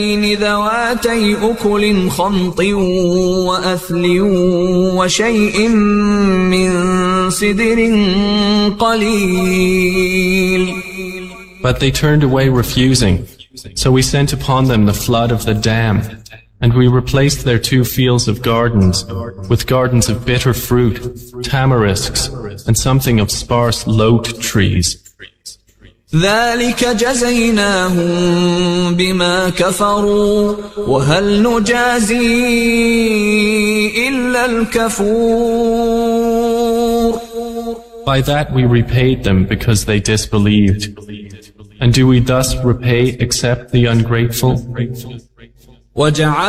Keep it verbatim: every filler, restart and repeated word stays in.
ذواتي أكل خمط وأثل وشيء من صدر قليل. But they turned away refusing, so we sent upon them the flood of the dam, and we replaced their two fields of gardens with gardens of bitter fruit, tamarisks, and something of sparse lote trees. ذلك جزيناهم بما كفروا وهل نجازي إلا الكفور. By that we repaid them because they disbelieved. And do we thus repay except the ungrateful?